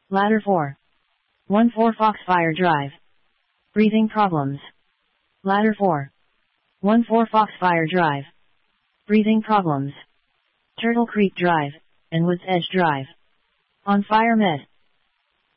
Ladder 4. 14 Foxfire Drive. Breathing problems. Ladder 4. 14 Foxfire Drive. Breathing problems. Turtle Creek Drive, and Woods Edge Drive. On Fire Med.